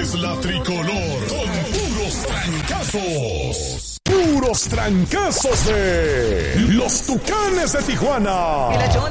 es la tricolor con puros trancazos. Puros trancazos de los Tucanes de Tijuana. Y la